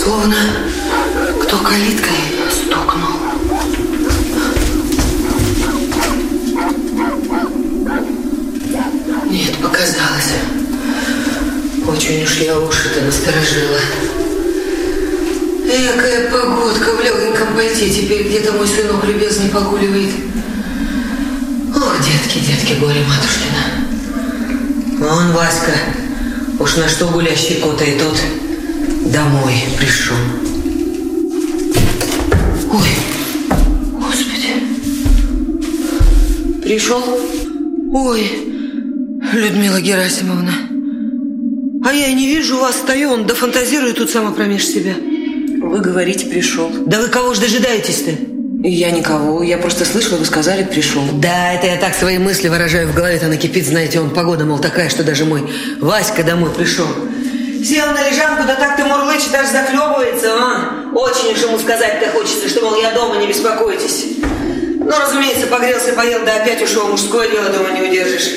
Словно кто калиткой стукнул. Нет, показалось. Очень уж я уши-то насторожила. Экая погодка в легоньком пальте. Теперь где-то мой сынок любезный погуливает. Ох, детки, горе матушкина. Вон Васька, уж на что гулящий кота и тот домой пришел. Ой, Господи. Пришел? Ой, Людмила Герасимовна. А я и не вижу вас, стою, он дофантазирую тут сама промеж себя. Вы говорите, пришел. Да вы кого ж дожидаетесь-то? Я никого, я просто слышала, вы сказали, пришел. Да, это я так свои мысли выражаю, в голове-то накипит, знаете, он погода, мол, такая, что даже мой Васька домой пришел. Сел на лежанку, да так ты мурлычет, аж захлебывается, а? Очень уж ему сказать-то хочется, что, мол, я дома, не беспокойтесь. Ну, разумеется, погрелся, поел, да опять ушел, мужское дело дома не удержишь.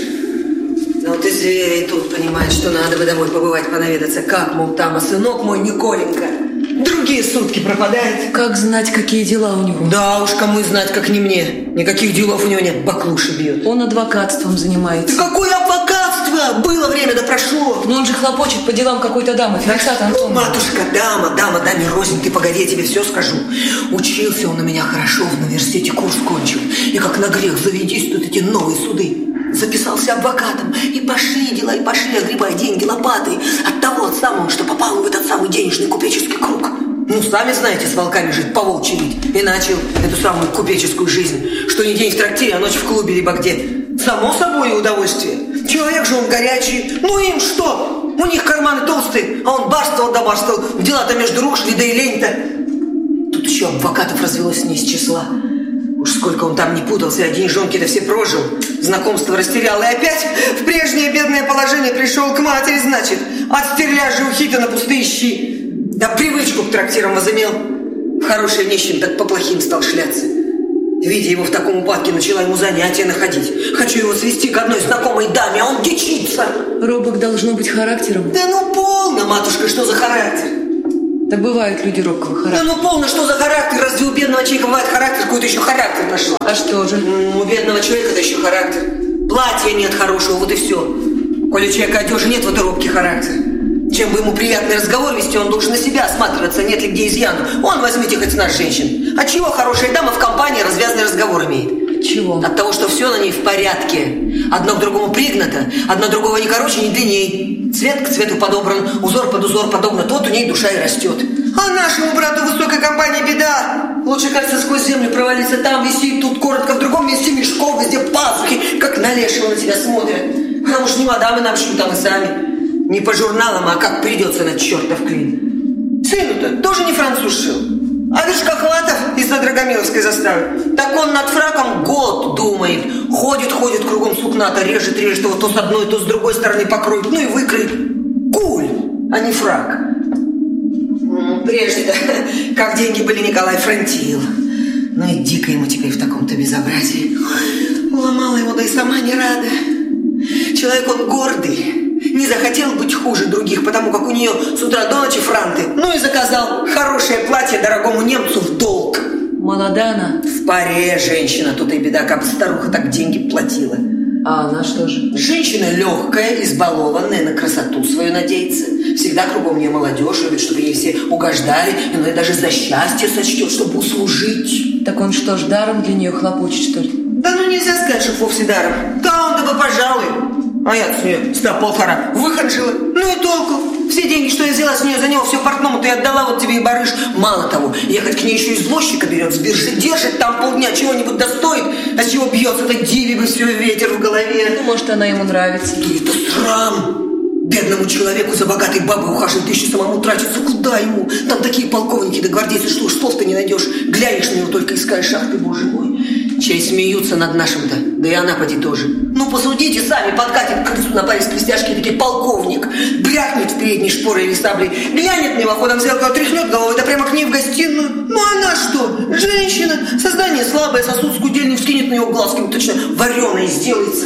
Ну, ты зверь и тут понимаешь, что надо бы домой побывать, понаведаться. Как, мол, там, а сынок мой Николенька другие сутки пропадает. Как знать, какие дела у него? Да уж, кому знать, как не мне. Никаких делов у него нет, баклуши бьет. Он адвокатством занимается. Да какое адвокатство? Было время, да прошло. Но он же хлопочет по делам какой-то дамы, Феликсата Антоновна. Матушка, даме рознь, ты погоди, я тебе все скажу. Учился он у меня хорошо, в университете курс кончил. И как на грех заведись тут эти новые суды. Записался адвокатом, и пошли дела, и пошли, огребая деньги лопатой от того от самого, что попал в этот самый денежный купеческий круг. Ну, сами знаете, с волками жить, по волчьи вить. И начал эту самую купеческую жизнь, что ни день в трактире, а ночь в клубе, либо где. Само собой удовольствие. Человек же он горячий. Ну им что? У них карманы толстые, а он барствовал да барствовал. Дела-то между рук шли, да и лень-то. Тут еще адвокатов развелось не из числа. Уж сколько он там не путался, а деньжонки-то все прожил, знакомство растерял, и опять в прежнее бедное положение пришел к матери, значит, от стерляжи ухита на пустые щи. Да привычку к трактирам возымел, в хорошее нищим, так по плохим стал шляться. Видя его в таком упадке, начала ему занятия находить. Хочу его свести к одной знакомой даме, а он дичится. Робок должно быть характером. Да ну полно, матушка, что за характер? Да бывают люди робкого характера. Да ну полно, что за характер? Разве у бедного человека бывает характер? Какой-то еще характер нашла. А что же? У бедного человека-то еще характер. Платья нет хорошего, вот и все. Коли у человека одежи нет, вот и робкий характер. Чем бы ему приятный разговор вести, он должен на себя осматриваться, нет ли где изъяна. Он возьмите хоть с нас женщин. Отчего хорошая дама в компании развязный разговор имеет? Чего? От того, что все на ней в порядке. Одно к другому пригнато, одно другого не короче, не длинней. Цвет к цвету подобран, узор под узор подобно, тот у ней душа и растет. А нашему брату высокой компании беда. Лучше, кажется, сквозь землю провалиться. Там висит, тут коротко, в другом месте мешков, везде пазухи, как на лешего на тебя смотрят. Потому что не мадамы нам шьют, а мы сами. Не по журналам, а как придется на чертов клин. Сыну-то тоже не француз шил. А видишь, как Латов из-за Драгомиловской заставы. Так он над фраком год думает. Ходит кругом сукна-то, режет его то с одной, то с другой стороны покроет. Ну и выкроет. Куль, а не фрак. Прежде-то, как деньги были, Николай фронтил. Ну и дико ему теперь в таком-то безобразии. Ломала его, да и сама не рада. Человек он гордый. Не захотел быть хуже других, потому как у нее с утра до ночи франты. Ну и заказал хорошее платье дорогому немцу в долг. Молода она? В паре женщина, тут и беда, как старуха так деньги платила. А она что же? Женщина легкая, избалованная, на красоту свою надеется. Всегда кругом нее молодежь любит, чтобы ей все угождали. Иной даже за счастье сочтет, чтобы услужить. Так он что ж, даром для нее хлопочет, что ли? Да ну нельзя сказать, что вовсе даром. Да он-то бы пожалуй. А я с нее ста полтора выхарчила. Ну и толку. Все деньги, что я взяла с нее за него, все портному ты отдала, вот тебе и барыш. Мало того, ехать к ней еще извозчика берет, с биржи держит там полдня, чего-нибудь достоит, а с чего бьется, так диви бы все, ветер в голове. Ну, может, она ему нравится. Да это срам. Бедному человеку за богатой бабой ухаживать, да еще самому тратиться. Куда ему? Там такие полковники да гвардейцы, что уж слов-то не найдешь. Глянешь на него только и скажешь: ах ты, боже мой. Чей смеются над нашим-то, да и она поди тоже. Ну посудите сами, подкатит к крыльцу на паре с блестяшки таки полковник, брякнет в передней шпорой или саблей, глянет мимоходом в зеркало, тряхнет головой, да прямо к ней в гостиную. Ну она что? Женщина, создание слабое, сосуд скудельный, вскинет на него глазками, точно вареной сделается.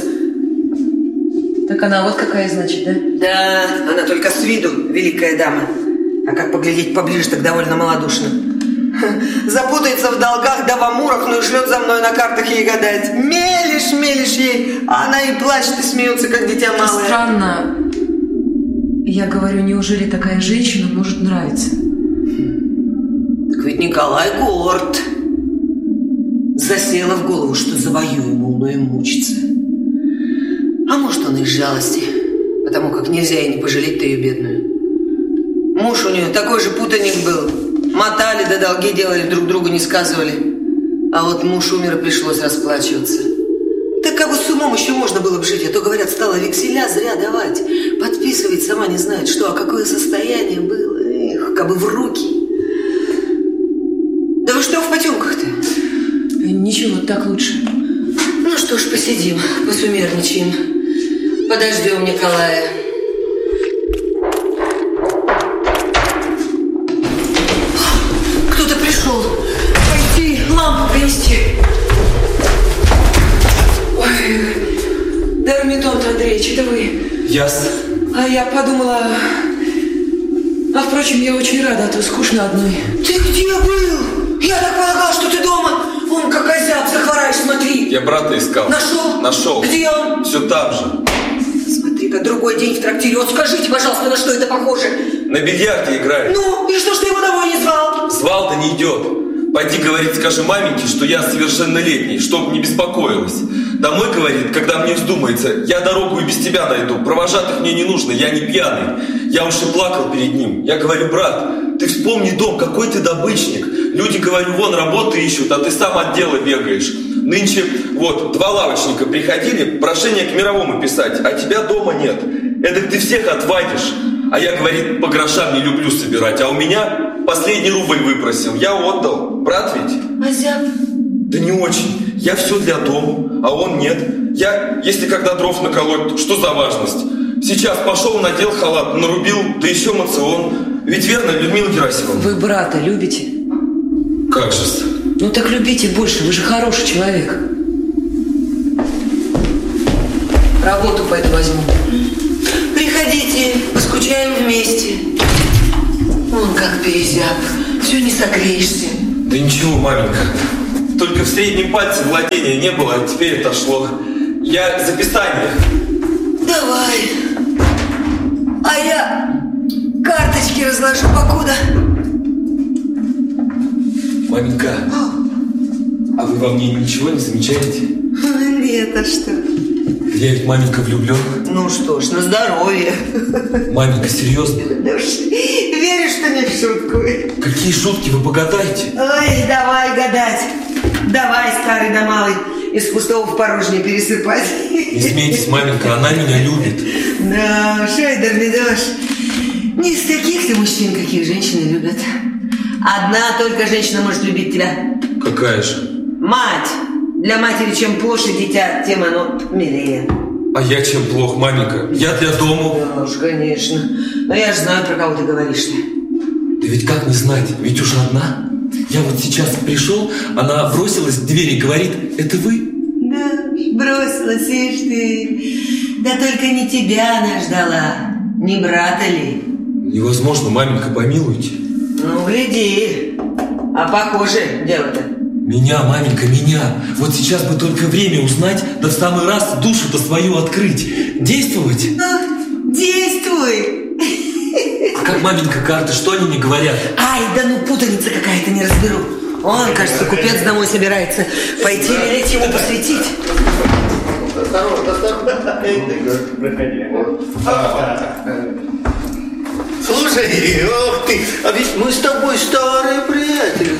Так она вот какая, значит, да? Да, она только с виду великая дама. А как поглядеть поближе, так довольно малодушно. Запутается в долгах да в амурах, ну и шлет за мной на картах ей гадать. Мелешь ей, а она и плачет, и смеется, как дитя малое. Странно. Я говорю, неужели такая женщина может нравиться? Так ведь Николай горд. Засела в голову, что завоюю, мол, но и мучится. А может, он из жалости, потому как нельзя и не пожалеть-то ее бедную. Муж у нее такой же путаник был. Мотали, да долги делали, друг другу не сказывали. А вот муж умер, и пришлось расплачиваться. Так как бы с умом еще можно было бы жить, а то, говорят, стала векселя зря давать. Подписывать сама не знает что, а какое состояние было. Эх, как бы в руки. Да вы что в потемках-то? Ничего, так лучше. Ну что ж, посидим, посумерничаем. Подождем Николая. Кто-то пришел. Пойти лампу принести. Ой, Дармидон Андреевич, это вы? Ясно. А я подумала... А впрочем, я очень рада, а то скучно одной. Ты где был? Я так полагал, что ты дома. Вон как озяб, захвораешь, смотри. Я брата искал. Нашел? Нашел. Где он? Все там же. Смотри-ка, другой день в трактире. Вот скажите, пожалуйста, на что это похоже? На бильярде играет. Ну, и что ж ты его домой не звал? Звал-то не идет. Пойди, говорит, скажи маменьке, что я совершеннолетний, чтоб не беспокоилась. Домой, говорит, когда мне вздумается, я дорогу и без тебя найду. Провожатых мне не нужно, я не пьяный. Я уж и плакал перед ним. Я говорю, брат, ты вспомни дом, какой ты добычник. Люди, говорю, вон работы ищут, а ты сам от дела бегаешь. Нынче, вот, 2 лавочника приходили прошение к мировому писать, а тебя дома нет. Эдак ты всех отвадишь. А я, говорит, по грошам не люблю собирать, а у меня последний рубль выпросил, я отдал. Брат ведь? Озяб? Да не очень. Я все для дома, а он нет. Я, если когда дров наколоть, что за важность? Сейчас пошел, надел халат, нарубил, да еще мацион. Ведь верно, Людмила Герасимовна? Вы брата любите? Как же-с? Ну так любите больше, вы же хороший человек. Работу пойду возьму. Приходите, поскучаем вместе. Вон как перезяб, все не согреешься. Да ничего, маменька. Только в среднем пальце владения не было, а теперь отошло. Я записание. Давай. А я карточки разложу покуда. Маменька, а вы во мне ничего не замечаете? Нет, а что? Я ведь, маменька, влюблен. Ну что ж, на здоровье. Маменька, серьезно? Да уж, веришь, что не в шутку? Какие шутки, вы погадаете? Ой, давай гадать. Давай, старый да малый, из пустого в порожнее пересыпать. Не смейтесь, маменька, она меня любит. Да уж, ой, Дармидош, не из таких-то мужчин, каких женщины любят. Одна только женщина может любить тебя. Какая же? Мать. Для матери чем плоше дитя, тем оно милее. А я чем плох, маменька? Я для дома. Да уж, конечно. Но я же знаю, про кого ты говоришь-то. Да ведь как не знать, ведь уже одна. Я вот сейчас пришел, она бросилась к двери и говорит, это вы? Да, бросилась, ишь ты. Да только не тебя она ждала, не брата ли? Невозможно, маменька, помилуйте. Ну, гляди. А похоже дело-то. Меня, маменька, меня. Вот сейчас бы только время узнать, да в самый раз душу-то свою открыть. Действовать? Действуй. А как, маменька, карты, что они мне говорят? Ай, да ну путаница какая-то, не разберу. Он, кажется, купец домой собирается. Пойти велеть ему посвятить. Слушай, ох ты, а ведь мы с тобой старые приятели,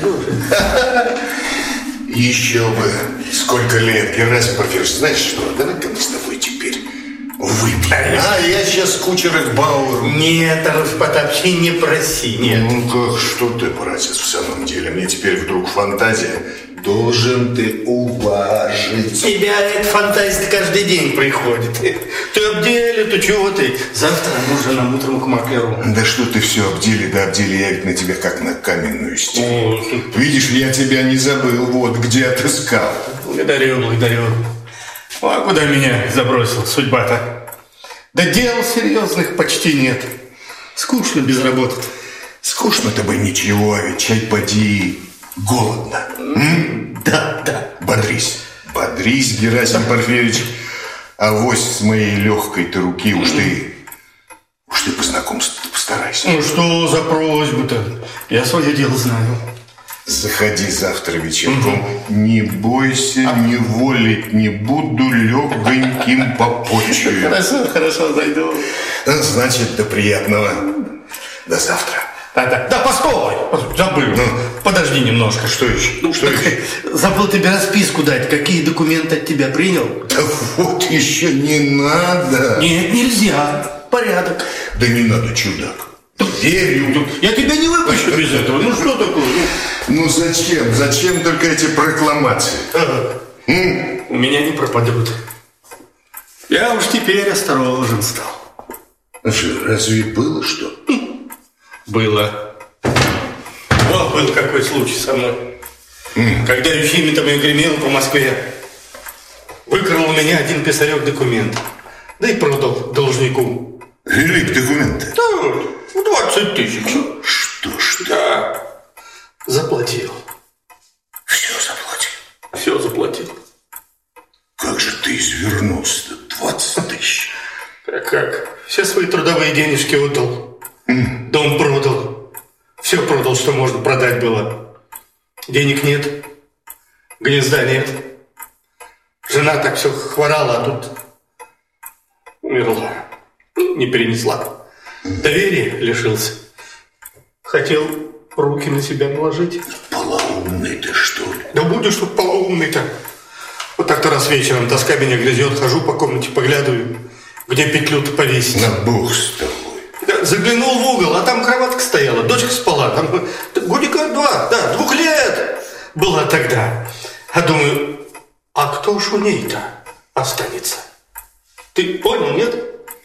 Еще бы. Сколько лет, Герасим Порфирьевич, знаешь что? Давай-ка мы с тобой теперь выпьем. А я сейчас кучера к Бауэру. Нет, Тарусь Потапыч, не проси, нет. Ну как, что ты, братец, в самом деле? Мне теперь вдруг фантазия. Должен ты уважить. Тебя эта фантазия каждый день приходит. Ты обдели, то чего ты? Завтра нужно нам утром к маклеру. Да что ты все обдели, да обдели, я ведь на тебя как на каменную стену. Видишь, я тебя не забыл, вот где отыскал. Благодарю, благодарю. А куда меня забросил судьба-то? Да дел серьезных почти нет. Скучно без работы. Скучно тобой ничего, а ведь чай поди голодно. Да. Бодрись, Герасим Порфирьевич. Авось с моей легкой-то руки уж ты по знакомству постарайся. Ну что за просьба-то? Я свое дело знаю. Заходи завтра вечерком. Не бойся, не волить не буду, легоньким попочую. Хорошо, зайду. Значит, до приятного. До завтра. Да, постой! Забыл. Подожди немножко. Что еще? Что еще? Забыл тебе расписку дать. Какие документы от тебя принял? Да вот еще не надо. Нет, нельзя. Порядок. Да не надо, чудак. Верю. Я тебя не выпущу без этого. Ну что такое? Ну зачем? Зачем только эти прокламации? У меня не пропадут. Я уж теперь осторожен стал. Разве было что? Было. Вот был какой случай со мной. Когда Ефимитом я гремел по Москве, выкрал у меня один писарек документ. Да и продал должнику. Велик документы? Да, 20 тысяч. Что? Да. Заплатил. Все заплатил? Все заплатил. Как же ты извернулся-то? 20 тысяч. А как? Все свои трудовые денежки отдал. Дом продал. Все продал, что можно продать было. Денег нет. Гнезда нет. Жена так все хворала, а тут умерла. Не перенесла. Доверия лишился. Хотел руки на себя наложить. Полоумный ты, что ли? Да будешь тут полоумный-то. Вот так-то раз вечером тоска меня грызет, хожу по комнате, поглядываю, где петлю-то повесить. На бог с тобой. Да, заглянул в угол, а там кроватка стояла, дочка спала. Там годика 2 лет была тогда. А думаю, а кто ж у ней-то останется? Ты понял, нет?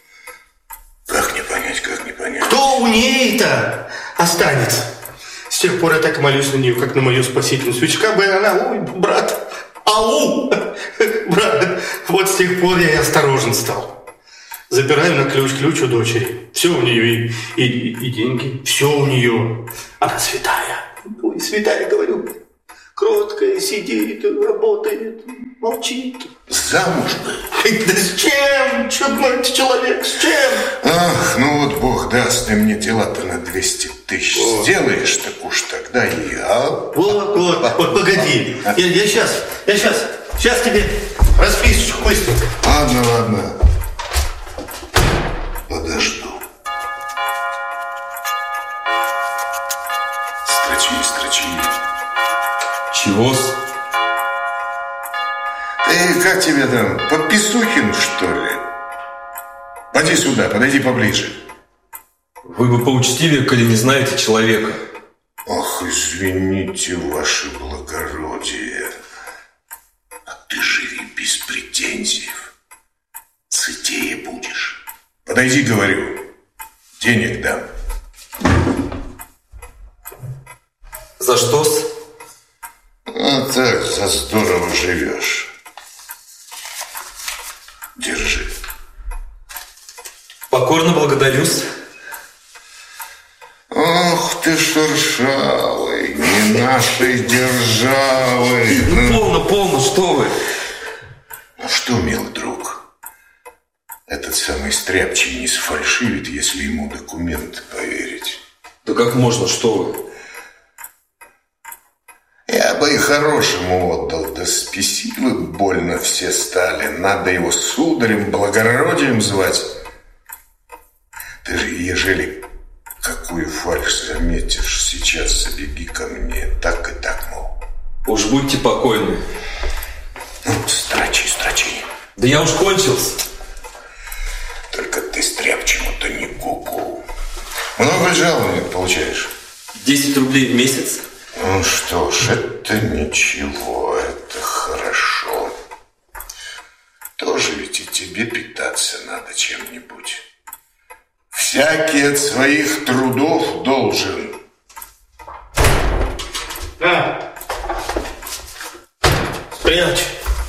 Как не понять? Кто у ней-то останется? С тех пор я так молюсь на нее, как на мою спасительницу. Ведь как бы она, ой, брат, ау, брат. Вот с тех пор я и осторожен стал. Забираю на ключ у дочери. Все у нее, и деньги, все у нее. Она святая. Ой, святая, говорю. Кроткая, сидит, работает, молчит. Замуж бы. Да с чем? Чудной ты человек, с чем? Ах, ну вот бог даст, ты мне дела-то на 200 тысяч сделаешь, так уж тогда и я. Вот, погоди. Я сейчас тебе расписочку быстренько. Ладно. Подожду. Строчи. Чего-с? Ты как тебе там, Подписухин, что ли? Поди сюда, подойди поближе. Вы бы поучтивее, коли не знаете человека. Ох, извините, ваше благородие. А ты живи без претензий. Сытее будешь. Подойди, говорю. Денег дам. За что-с? А так, за здорово живешь. Держи. Покорно благодарю-с. Ох ты шершавый, не нашей державы. Полно, что вы? Ну что, милый друг, этот самый стряпчий не сфальшивит, если ему документы поверить. Да как можно, что вы? Я бы и хорошему отдал, да спесивы больно все стали. Надо его сударем, благородием звать. Ты же, ежели какую фальшь заметишь, сейчас забеги ко мне, так и так, мол. Уж будьте покойны. Ну, строчи. Да я уж кончился. Только ты стряпчему-то не куку. Много жалования получаешь? 10 рублей в месяц. Ну что ж, это ничего, это хорошо. Тоже ведь и тебе питаться надо чем-нибудь. Всякий от своих трудов должен. На! Спрячь!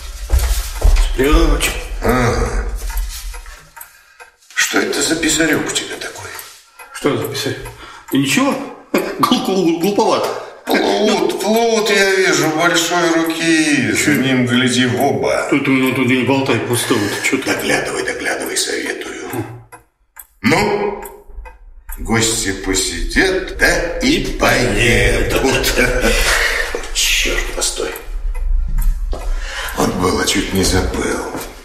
Ага. Что это за писарек у тебя такой? Что за писарь? И ничего? глуповато. Плут, я вижу, большой руки. За ним гляди в оба. Тут не болтай пустого. Доглядывай, советую. Ну, гости посидят, да и поедут. Черт, постой. Вот было, чуть не забыл.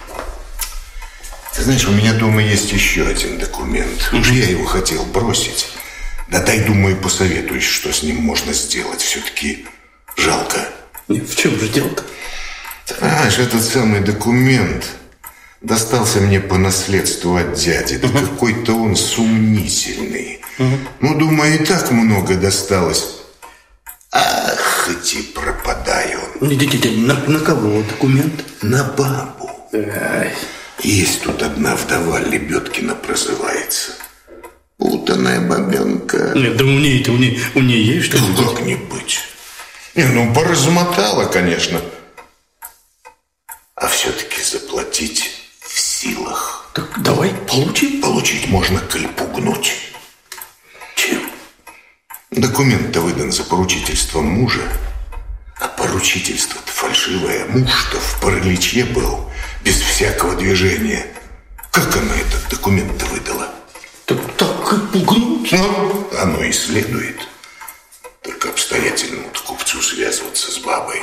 Ты знаешь, у меня дома есть еще один документ. Уж я его хотел бросить. Да дай, думаю, посоветуюсь, что с ним можно сделать. Все-таки жалко. Нет, в чем же дело-то? Знаешь, этот самый документ достался мне по наследству от дяди. Да какой-то он сомнительный. Ну, думаю, и так много досталось. Ах, хоть и пропадаю. На кого документ? На бабу. Ай. Есть тут одна вдова, Лебедкина прозывается. Путанная бабенка. Нет, да у ней есть что-то? Как не быть? Ну, поразмотала, конечно. А все-таки заплатить в силах. Так давай получим. Получить можно, коль пугнуть. Чем? Документ-то выдан за поручительством мужа. А поручительство-то фальшивое. Муж-то в параличе был, без всякого движения. Как она этот документ-то выдала? Так и пугнуть. Ну, оно и следует. Только обстоятельно купцу связываться с бабой.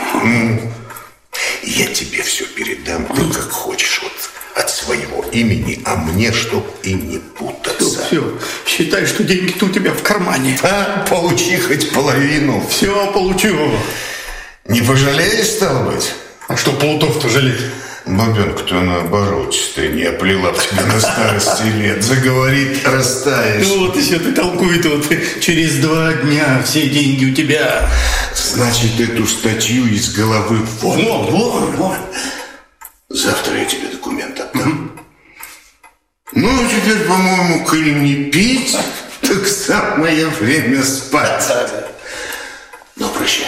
Я тебе все передам, ты как хочешь, вот от своего имени, а мне, чтоб и не путаться. Все, считай, что деньги-то у тебя в кармане. А, получи хоть половину. Все, получу. Не пожалеешь, стало быть? А что плутов-то жалеть? Бабенка-то наоборот, ты не оплела б тебя на старости лет. Заговорит, растаешь. Ну вот еще ты толкует, вот через 2 дня все деньги у тебя. Значит, эту статью из головы вон. Завтра я тебе документ отдам. Ну, теперь, по-моему, коль не пить, так самое время спать. Ну, прощай.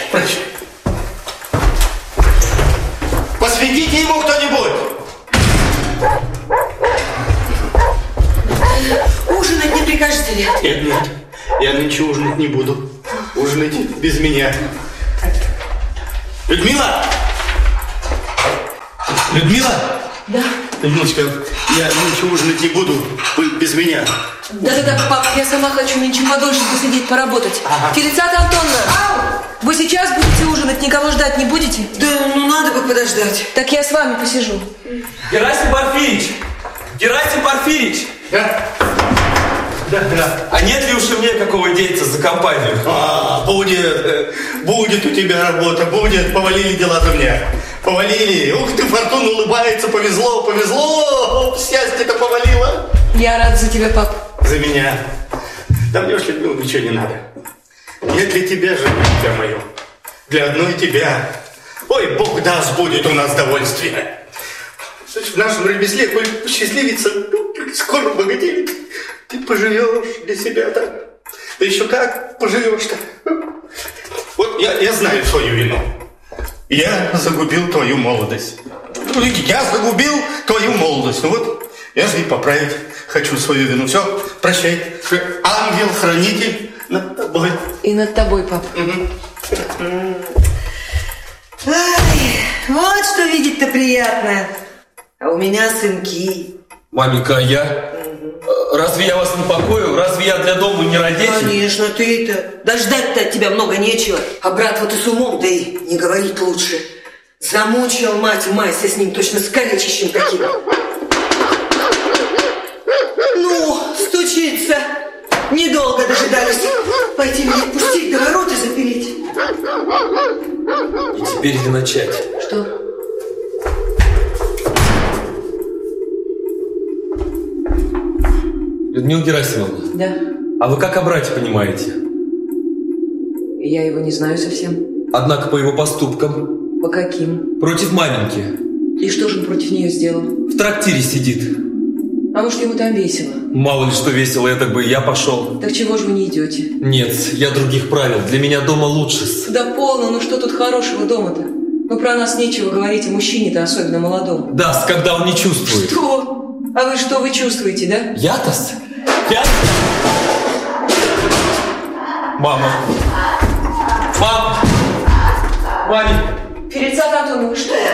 Посветите ему кто-нибудь! Ужинать не прикажете ли? Нет, я нынче ужинать не буду. Ужинайте без меня. Людмила! Да. Людмилочка, я нынче ужинать не буду без меня. Да, пап, я сама хочу нынче подольше посидеть, поработать. Фелицата Антоновна, вы сейчас будете ужинать, никого ждать не будете? Да, ну надо бы подождать. Так я с вами посижу. Герасим Порфирич! Да. А нет ли уж и мне какого дельца за компанию? Будет у тебя работа, будет. Повалили дела-то мне. Повалили. Ух ты, фортуна улыбается, повезло. Счастье-то повалило. Я рада за тебя, пап. За меня. Да мне уж, Людмила, ничего не надо. Я для тебя же, дитя мое. Для одной тебя. Ой, Бог даст, будет у нас довольствие. В нашем ремесле, коль счастливиться, скоро богатеет. Ты поживешь для себя-то. Да еще как поживешь-то. Вот я знаю свою вину. Я загубил твою молодость. Ну вот, я же и поправить хочу свою вину. Все, прощай. Ангел-хранитель над тобой. И над тобой, пап. Ай, вот что видеть-то приятно. А у меня сынки. Маменька, а я? Разве я вас не покою? Разве я для дома не родитель? Конечно, ты-то. Да ждать-то от тебя много нечего. А брат вот и с умом, да и не говорить лучше. Замучил мать Майся с ним точно с калечищем каким. Ну, стучится. Недолго дожидались. Пойти меня пустить, да ворота запереть. И теперь ли начать? Что? Людмила Герасимовна, Да. а вы как о брате понимаете? Я его не знаю совсем. Однако по его поступкам. По каким? Против маменьки. И что же он против нее сделал? В трактире сидит. А может, ему там весело? Мало ли что весело, я так бы и я пошел. Так чего же вы не идете? Нет, я других правил. Для меня дома лучше. Да полно, ну что тут хорошего дома-то? Ну про нас нечего говорить, о мужчине-то, особенно молодом. Да, когда он не чувствует. Что? А вы что, вы чувствуете, да? Я-то? Я? Мама! Мам! Маме! Фелицат Антоновна, вы что?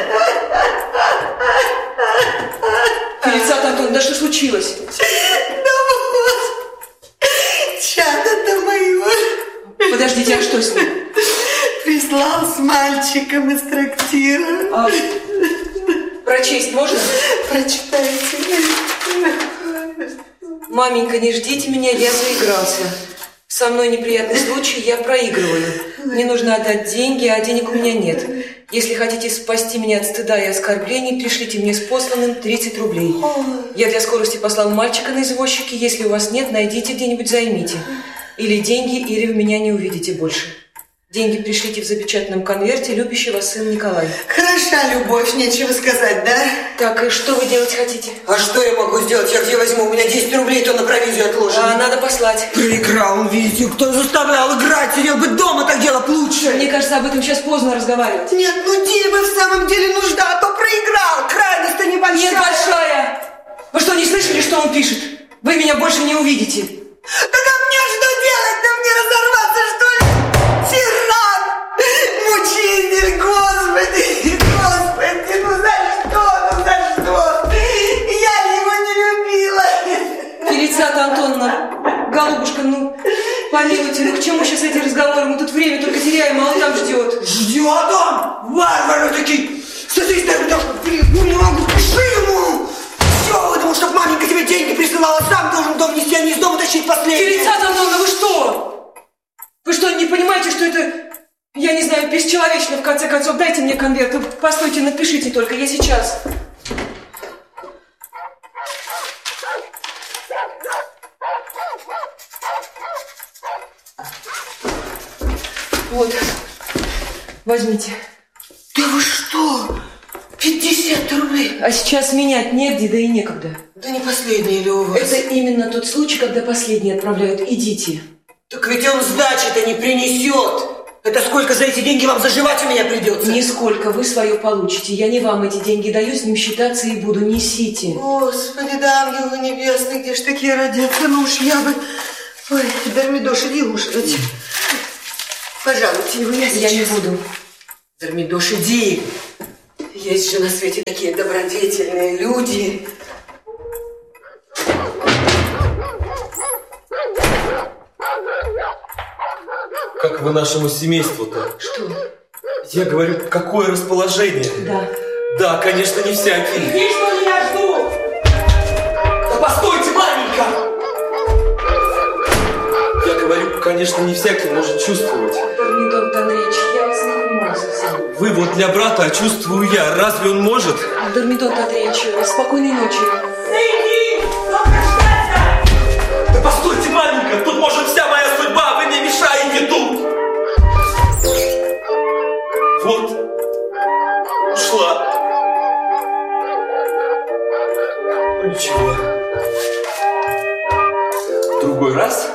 Фелицат Антоновна, да что случилось? Да вот, чадо-то мое. Подождите, а что с ним? Прислал с мальчиком из трактира. Прочесть можно? Прочитайте. Маменька, не ждите меня, я заигрался. Со мной неприятный случай, я проигрываю. Мне нужно отдать деньги, а денег у меня нет. Если хотите спасти меня от стыда и оскорблений, пришлите мне с посланным 30 рублей. Я для скорости послал мальчика на извозчике. Если у вас нет, найдите где-нибудь, займите. Или деньги, или вы меня не увидите больше. Деньги пришлите в запечатанном конверте, любящий вас сын Николай. Хороша любовь, нечего сказать, да? Так, и что вы делать хотите? А что я могу сделать? Я где возьму? У меня 10 рублей, то на провизию отложено. А надо послать. Проиграл, видите, кто заставлял играть, сидел бы дома, так делать лучше. Мне кажется, об этом сейчас поздно разговаривать. Нет, ну Диме в самом деле нужда, а то проиграл. Крайность-то небольшая. Нет, большая. Вы что, не слышали, что он пишет? Вы меня больше не увидите. Так а мне что делать? Да мне разорваться, что ли? Тиран! Мучитель, Господи! Господи, ну за что? Ну за что? Я его не любила. Фелицат Антоновна, голубушка, ну, помилуйте, ну к чему сейчас эти разговоры? Мы тут время только теряем, а он там ждет. Ждет он? Варвары такие! Садись, бумагу, пиши ему! Все, потому что маменька тебе деньги присылала, сам должен дом нести, а не из дома тащить последнее. Фелицат Антоновна, вы что? Вы что, не понимаете, что это, я не знаю, бесчеловечно, в конце концов? Дайте мне конверт, вы постойте, напишите только, я сейчас. Вот, возьмите. Да вы что? 50 рублей? А сейчас менять негде, да и некогда. Да не последний ли у вас? Это именно тот случай, когда последние отправляют. Идите. Так ведь он сдачи-то не принесет. Это сколько за эти деньги вам заживать у меня придется? Нисколько, вы свое получите. Я не вам эти деньги даю, с ним считаться и буду. Несите. Господи, да, ангелы небесные, где ж такие родятся? Ну уж я бы... Ой, Дармидош, иди ужинать. Пожалуйте его, я сейчас... Я не буду. Дармидош, иди. Есть же на свете такие добродетельные люди. Как вы нашему семейству-то? Что? Я говорю, какое расположение? Да. Да, конечно, не всякий. Иди, что ли, я жду? Да постойте, маменька! Я говорю, конечно, не всякий может чувствовать. Дармидон Андреевич, я вас не понимаю совсем. Вы вот для брата, а чувствую я. Разве он может? Дармидон Андреевич, спокойной ночи. Иди! Попрощайся! Да постойте, маменька, тут может вся моя судьба, вы мне мешаете тут. Вот, ушла. Ну ничего. В другой раз